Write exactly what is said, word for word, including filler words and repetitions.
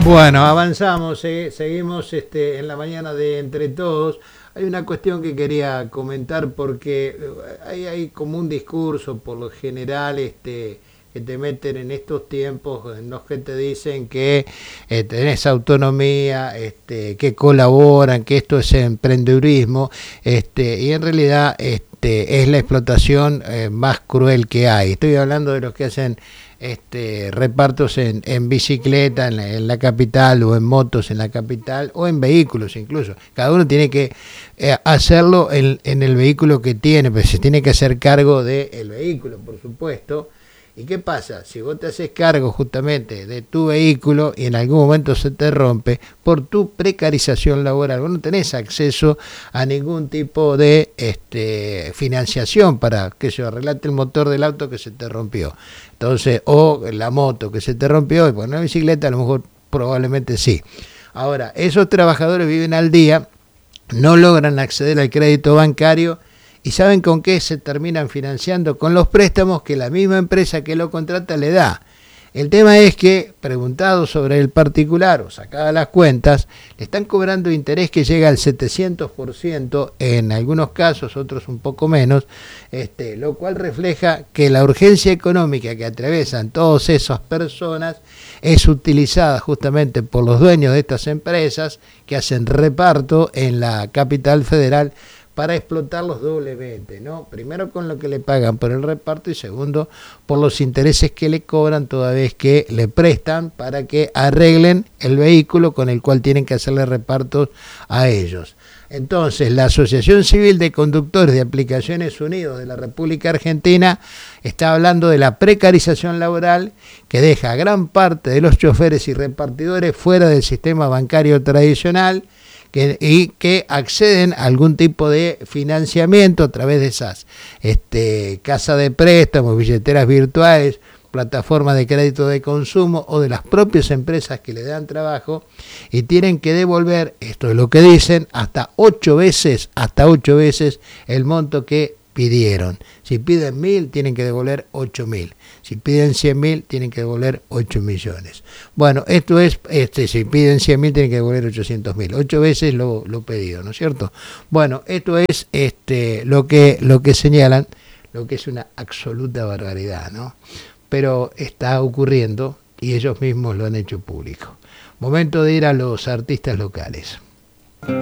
Bueno, avanzamos, eh, seguimos este, en la mañana de Entre Todos. Hay una cuestión que quería comentar porque hay, hay como un discurso por lo general este, que te meten en estos tiempos en los que te dicen que eh, tenés autonomía, este, que colaboran, que esto es emprendedurismo, este, y en realidad este, es la explotación eh, más cruel que hay. Estoy hablando de los que hacen Este, repartos en, en bicicleta en la, en la capital, o en motos en la capital, o en vehículos incluso. Cada uno tiene que eh, hacerlo en, en el vehículo que tiene, pero se tiene que hacer cargo del vehículo, por supuesto. ¿Y qué pasa? Si vos te haces cargo justamente de tu vehículo y en algún momento se te rompe por tu precarización laboral, vos no tenés acceso a ningún tipo de este, financiación para que se arreglate el motor del auto que se te rompió. Entonces, o la moto que se te rompió, y por una bicicleta a lo mejor probablemente sí. Ahora, esos trabajadores viven al día, no logran acceder al crédito bancario. ¿Y saben con qué se terminan financiando? Con los préstamos que la misma empresa que lo contrata le da. El tema es que, preguntado sobre el particular o sacadas las cuentas, le están cobrando interés que llega al setecientos por ciento en algunos casos, otros un poco menos, este, lo cual refleja que la urgencia económica que atraviesan todas esas personas es utilizada justamente por los dueños de estas empresas que hacen reparto en la capital federal para explotarlos doblemente, ¿no? Primero con lo que le pagan por el reparto y segundo por los intereses que le cobran toda vez que le prestan para que arreglen el vehículo con el cual tienen que hacerle repartos a ellos. Entonces, la Asociación Civil de Conductores de Aplicaciones Unidos de la República Argentina está hablando de la precarización laboral que deja a gran parte de los choferes y repartidores fuera del sistema bancario tradicional, Que, y que acceden a algún tipo de financiamiento a través de esas este, casas de préstamos, billeteras virtuales, plataformas de crédito de consumo o de las propias empresas que le dan trabajo, y tienen que devolver, esto es lo que dicen, hasta ocho veces, hasta ocho veces el monto que pidieron. Si piden mil, tienen que devolver ocho mil. Si piden cien mil, tienen que devolver ocho millones. Bueno, esto es, este, si piden cien mil, tienen que devolver ochocientos mil. Ocho veces lo, lo pedido, ¿no es cierto? Bueno, esto es este, lo que, lo que señalan, lo que es una absoluta barbaridad, ¿no? Pero está ocurriendo y ellos mismos lo han hecho público. Momento de ir a los artistas locales.